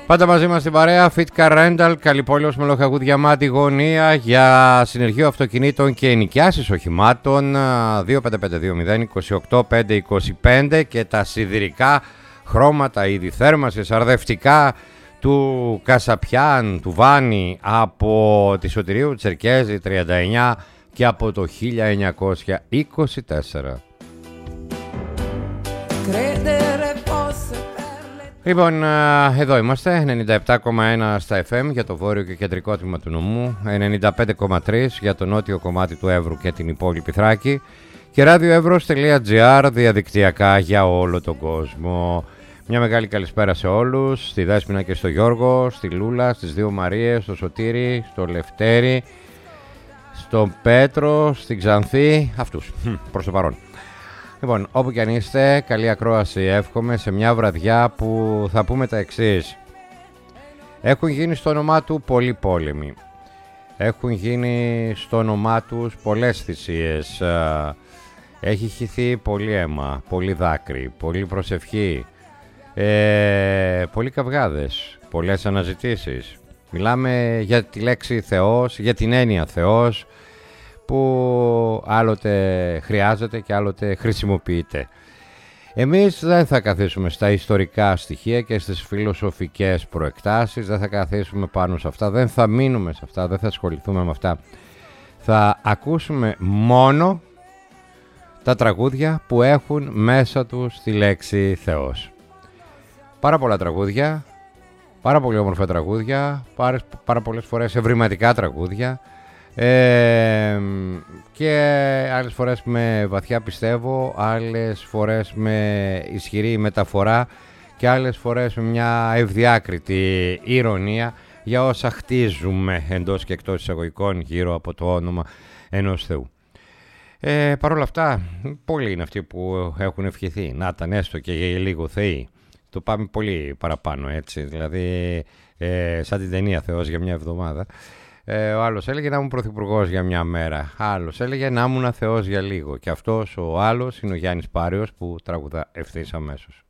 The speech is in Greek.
Πάντα μαζί μας στην παρέα, Fit Car Rental, Καλυπόλεως Μελοχαγού Διαμάτη Γωνία για συνεργείο αυτοκινήτων και ενοικιάσεις οχημάτων 2552-028-525 και τα σιδηρικά χρώματα, είδη θέρμανσης, αρδευτικά του Κασαπιάν, του Βάνη από τη Σωτηρίου Τσερκέζη 39 και από το 1924. Λοιπόν, εδώ είμαστε, 97,1 στα FM για το βόρειο και κεντρικό τμήμα του νομού, 95,3 για το νότιο κομμάτι του Εύρου και την υπόλοιπη Θράκη και radioevros.gr διαδικτυακά για όλο τον κόσμο. Μια μεγάλη καλησπέρα σε όλους, στη Δέσποινα και στο Γιώργο, στη Λούλα, στις δύο Μαρίες, στο Σωτήρη, στο Λευτέρη, στον Πέτρο, στην Ξανθή, αυτούς προς το παρόν. Λοιπόν, όπου και αν είστε, καλή ακρόαση εύχομαι σε μια βραδιά που θα πούμε τα εξής. Έχουν γίνει στο όνομά του πολλοί πόλεμοι. Έχουν γίνει στο όνομά τους πολλές θυσίες. Έχει χυθεί πολύ αίμα, πολύ δάκρυ, πολύ προσευχή, πολλοί καυγάδες, πολλές αναζητήσεις. Μιλάμε για τη λέξη Θεός, για την έννοια Θεός, που άλλοτε χρειάζεται και άλλοτε χρησιμοποιείται. Εμείς δεν θα καθίσουμε στα ιστορικά στοιχεία και στις φιλοσοφικές προεκτάσεις, δεν θα καθίσουμε πάνω σε αυτά, δεν θα μείνουμε σε αυτά, δεν θα ασχοληθούμε με αυτά. Θα ακούσουμε μόνο τα τραγούδια που έχουν μέσα τους τη λέξη Θεός. Πάρα πολλά τραγούδια, πάρα πολύ όμορφα τραγούδια, πάρα πολλές φορές ευρηματικά τραγούδια, και άλλες φορές με βαθιά πιστεύω, άλλες φορές με ισχυρή μεταφορά και άλλες φορές με μια ευδιάκριτη ηρωνία για όσα χτίζουμε εντός και εκτός εισαγωγικών γύρω από το όνομα ενός Θεού. Παρ' όλα αυτά, πολλοί είναι αυτοί που έχουν ευχηθεί να ήταν έστω και λίγο θεοί. Το πάμε πολύ παραπάνω, έτσι, δηλαδή σαν την ταινία Θεός για μια εβδομάδα. Ο άλλος έλεγε να ήμουν πρωθυπουργός για μια μέρα. Άλλος έλεγε να ήμουν Θεός για λίγο. Και αυτός ο άλλος είναι ο Γιάννης Πάριος που τραγουδά ευθύς αμέσως.